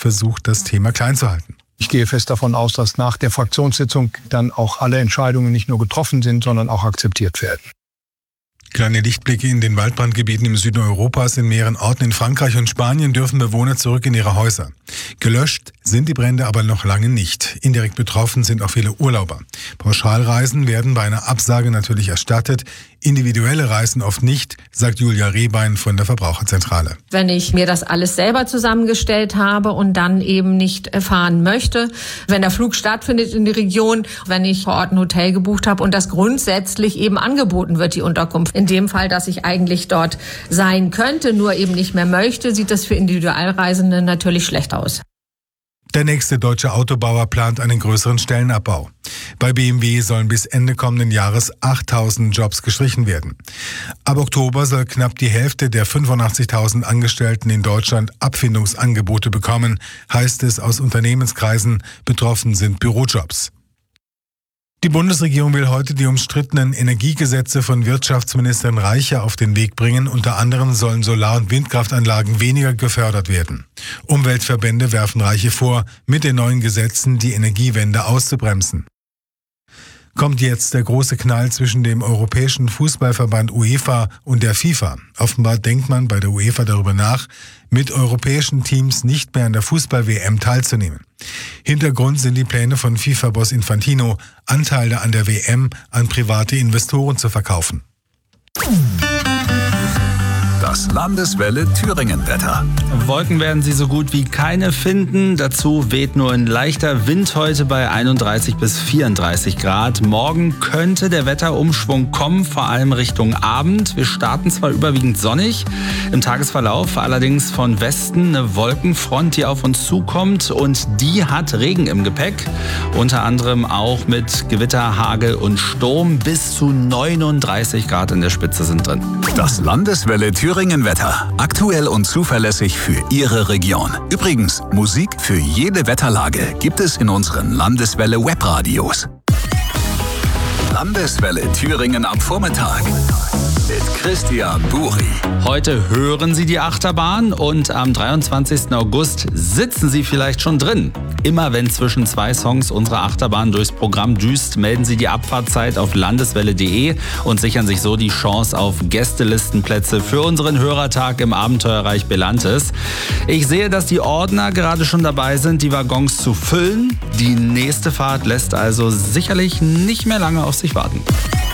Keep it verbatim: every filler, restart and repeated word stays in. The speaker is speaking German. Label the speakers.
Speaker 1: versucht, das Thema klein zu halten.
Speaker 2: Ich gehe fest davon aus, dass nach der Fraktionssitzung dann auch alle Entscheidungen nicht nur getroffen sind, sondern auch akzeptiert werden.
Speaker 1: Kleine Lichtblicke in den Waldbrandgebieten im Süden Europas. In mehreren Orten in Frankreich und Spanien dürfen Bewohner zurück in ihre Häuser. Gelöscht sind die Brände aber noch lange nicht. Indirekt betroffen sind auch viele Urlauber. Pauschalreisen werden bei einer Absage natürlich erstattet. Individuelle Reisen oft nicht, sagt Julia Rehbein von der Verbraucherzentrale.
Speaker 3: Wenn ich mir das alles selber zusammengestellt habe und dann eben nicht fahren möchte, wenn der Flug stattfindet in die Region, wenn ich vor Ort ein Hotel gebucht habe und das grundsätzlich eben angeboten wird, die Unterkunft. In dem Fall, dass ich eigentlich dort sein könnte, nur eben nicht mehr möchte, sieht das für Individualreisende natürlich schlecht aus.
Speaker 1: Der nächste deutsche Autobauer plant einen größeren Stellenabbau. Bei B M W sollen bis Ende kommenden Jahres achttausend Jobs gestrichen werden. Ab Oktober soll knapp die Hälfte der fünfundachtzigtausend Angestellten in Deutschland Abfindungsangebote bekommen, heißt es aus Unternehmenskreisen. Betroffen sind Bürojobs. Die Bundesregierung will heute die umstrittenen Energiegesetze von Wirtschaftsministerin Reiche auf den Weg bringen. Unter anderem sollen Solar- und Windkraftanlagen weniger gefördert werden. Umweltverbände werfen Reiche vor, mit den neuen Gesetzen die Energiewende auszubremsen. Kommt jetzt der große Knall zwischen dem Europäischen Fußballverband UEFA und der FIFA. Offenbar denkt man bei der UEFA darüber nach, mit europäischen Teams nicht mehr an der Fußball-W M teilzunehmen. Hintergrund sind die Pläne von FIFA-Boss Infantino, Anteile an der W M an private Investoren zu verkaufen.
Speaker 4: Das Landeswelle Thüringen-Wetter.
Speaker 5: Wolken werden Sie so gut wie keine finden. Dazu weht nur ein leichter Wind heute bei einunddreißig bis vierunddreißig Grad. Morgen könnte der Wetterumschwung kommen, vor allem Richtung Abend. Wir starten zwar überwiegend sonnig, im Tagesverlauf allerdings von Westen eine Wolkenfront, die auf uns zukommt, und die hat Regen im Gepäck. Unter anderem auch mit Gewitter, Hagel und Sturm. Bis zu neununddreißig Grad in der Spitze sind drin.
Speaker 4: Das Landeswelle Thüringen-Wetter. Aktuell und zuverlässig für Ihre Region. Übrigens, Musik für jede Wetterlage gibt es in unseren Landeswelle Webradios. Landeswelle Thüringen am Vormittag mit Christian Buri.
Speaker 5: Heute hören Sie die Achterbahn und am dreiundzwanzigsten August sitzen Sie vielleicht schon drin. Immer wenn zwischen zwei Songs unsere Achterbahn durchs Programm düst, melden Sie die Abfahrtzeit auf landeswelle punkt de und sichern sich so die Chance auf Gästelistenplätze für unseren Hörertag im Abenteuerreich Belantes. Ich sehe, dass die Ordner gerade schon dabei sind, die Waggons zu füllen. Die nächste Fahrt lässt also sicherlich nicht mehr lange auf sich warten.